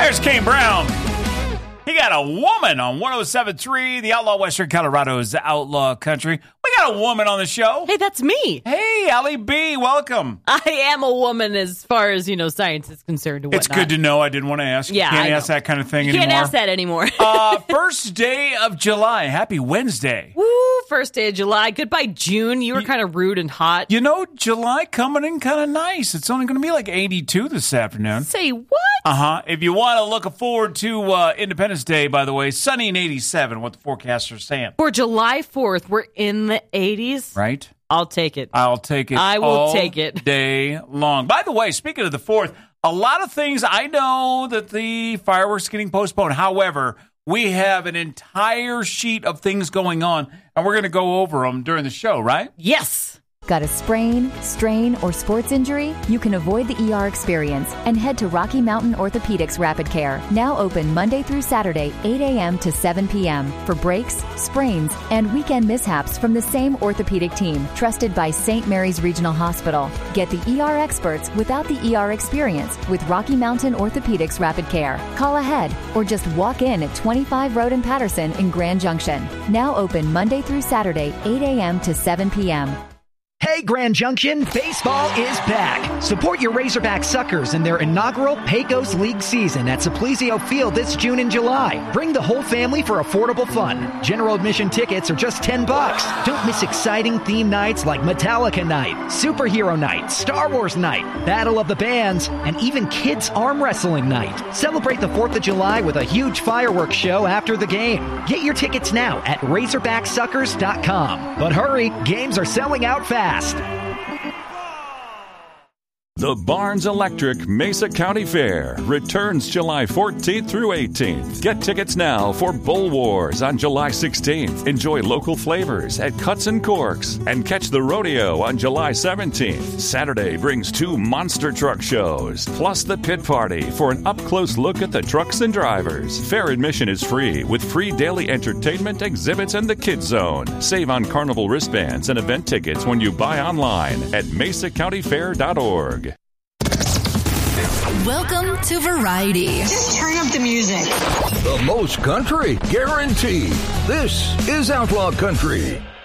There's Kane Brown. He got a woman on 107.3, the Outlaw Western Colorado's Outlaw Country. We got a woman on the show. Hey, that's me. Hey, Allie B, welcome. I am a woman as far as, science is concerned. And it's good to know. I didn't want to ask. Yeah, Can't ask that kind of thing anymore. Can't ask that anymore. First day of July. Happy Wednesday. Woo, first day of July. Goodbye, June. You were kind of rude and hot. July coming in kind of nice. It's only going to be like 82 this afternoon. Say what? If you want to look forward to Independence Day, by the way, sunny and 87, what the forecasters are saying. For July 4th, we're in the 80s. Right. I'll take it. I'll take it. I will take it. Day long. By the way, speaking of the 4th, a lot of things, I know that the fireworks getting postponed. However, we have an entire sheet of things going on, and we're going to go over them during the show, right? Yes. Got a sprain, strain, or sports injury? You can avoid the ER experience and head to Rocky Mountain Orthopedics Rapid Care. Now open Monday through Saturday, 8 a.m. to 7 p.m. for breaks, sprains, and weekend mishaps from the same orthopedic team, trusted by St. Mary's Regional Hospital. Get the ER experts without the ER experience with Rocky Mountain Orthopedics Rapid Care. Call ahead or just walk in at 25 Road in Patterson in Grand Junction. Now open Monday through Saturday, 8 a.m. to 7 p.m. Hey, Grand Junction, baseball is back. Support your Razorback Suckers in their inaugural Pecos League season at Simplicio Field this June and July. Bring the whole family for affordable fun. General admission tickets are just $10. Don't miss exciting theme nights like Metallica Night, Superhero Night, Star Wars Night, Battle of the Bands, and even Kids Arm Wrestling Night. Celebrate the 4th of July with a huge fireworks show after the game. Get your tickets now at RazorbackSuckers.com. But hurry, games are selling out fast. The Barnes Electric Mesa County Fair returns July 14th through 18th. Get tickets now for Bull Wars on July 16th. Enjoy local flavors at Cuts and Corks and catch the rodeo on July 17th. Saturday brings 2 monster truck shows, plus the pit party for an up-close look at the trucks and drivers. Fair admission is free with free daily entertainment, exhibits, and the Kids Zone. Save on carnival wristbands and event tickets when you buy online at mesacountyfair.org. Welcome to Variety. Just turn up the music. The most country, guaranteed. This is Outlaw Country.